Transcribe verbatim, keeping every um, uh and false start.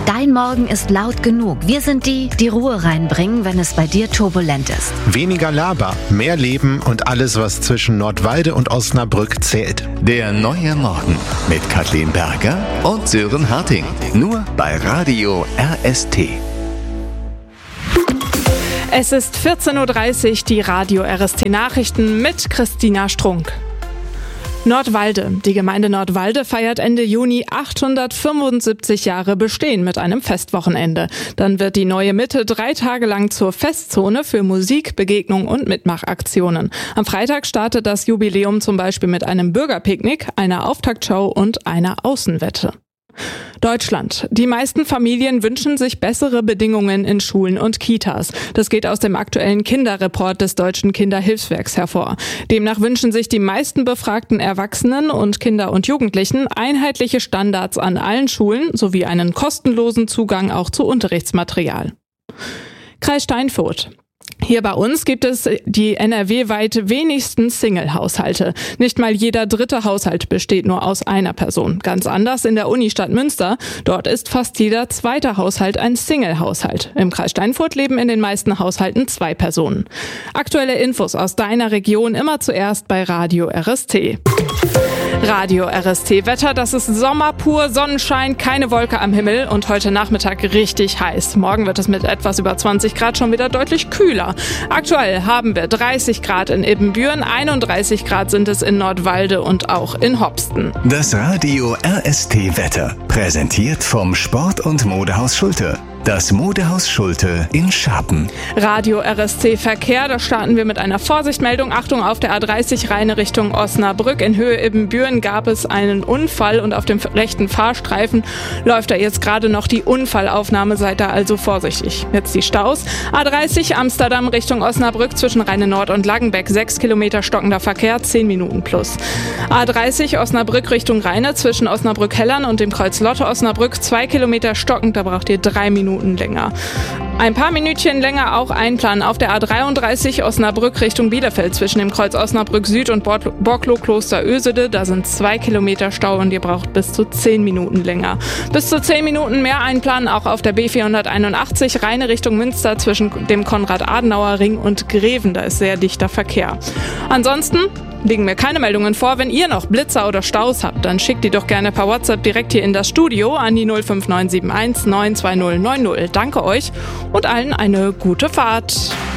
Dein Morgen ist laut genug. Wir sind die, die Ruhe reinbringen, wenn es bei dir turbulent ist. Weniger Laber, mehr Leben und alles, was zwischen Nordwalde und Osnabrück zählt. Der neue Morgen mit Kathleen Berger und Sören Harting. Nur bei Radio R S T. Es ist vierzehn Uhr dreißig, die Radio R S T Nachrichten mit Christina Strunk. Nordwalde. Die Gemeinde Nordwalde feiert Ende Juni achthundertfünfundsiebzig Jahre Bestehen mit einem Festwochenende. Dann wird die neue Mitte drei Tage lang zur Festzone für Musik, Begegnung und Mitmachaktionen. Am Freitag startet das Jubiläum zum Beispiel mit einem Bürgerpicknick, einer Auftaktshow und einer Außenwette. Deutschland. Die meisten Familien wünschen sich bessere Bedingungen in Schulen und Kitas. Das geht aus dem aktuellen Kinderreport des Deutschen Kinderhilfswerks hervor. Demnach wünschen sich die meisten befragten Erwachsenen und Kinder und Jugendlichen einheitliche Standards an allen Schulen sowie einen kostenlosen Zugang auch zu Unterrichtsmaterial. Kreis Steinfurt. Hier bei uns gibt es die N R W-weit wenigsten Single-Haushalte. Nicht mal jeder dritte Haushalt besteht nur aus einer Person. Ganz anders in der Unistadt Münster. Dort ist fast jeder zweite Haushalt ein Single-Haushalt. Im Kreis Steinfurt leben in den meisten Haushalten zwei Personen. Aktuelle Infos aus deiner Region immer zuerst bei Radio R S T. Radio R S T Wetter, das ist Sommer pur, Sonnenschein, keine Wolke am Himmel und heute Nachmittag richtig heiß. Morgen wird es mit etwas über zwanzig Grad schon wieder deutlich kühler. Aktuell haben wir dreißig Grad in Ibbenbüren, einunddreißig Grad sind es in Nordwalde und auch in Hopsten. Das Radio R S T Wetter, präsentiert vom Sport- und Modehaus Schulte. Das Modehaus Schulte in Scharpen. Radio R S T Verkehr, da starten wir mit einer Vorsichtmeldung. Achtung, auf der A dreißig Rheine Richtung Osnabrück. In Höhe Ibbenbüren gab es einen Unfall und auf dem rechten Fahrstreifen läuft da jetzt gerade noch die Unfallaufnahme. Seid da also vorsichtig. Jetzt die Staus. A dreißig Amsterdam Richtung Osnabrück zwischen Rheine Nord und Langenbeck. sechs Kilometer stockender Verkehr, zehn Minuten plus. A dreißig Osnabrück Richtung Rheine zwischen Osnabrück-Hellern und dem Kreuz Lotte Osnabrück. zwei Kilometer stockend, da braucht ihr drei Minuten länger. Ein paar Minütchen länger auch einplanen auf der A dreiunddreißig Osnabrück Richtung Bielefeld zwischen dem Kreuz Osnabrück Süd und Borklow-Kloster Ösede. Da sind zwei Kilometer Stau und ihr braucht bis zu zehn Minuten länger. Bis zu zehn Minuten mehr einplanen auch auf der B vierhunderteinundachtzig Rheine Richtung Münster zwischen dem Konrad-Adenauer-Ring und Greven. Da ist sehr dichter Verkehr. Ansonsten liegen mir keine Meldungen vor. Wenn ihr noch Blitzer oder Staus habt, dann schickt die doch gerne per WhatsApp direkt hier in das Studio an die null fünf neun sieben eins neun zwei null neun null. Danke euch und allen eine gute Fahrt.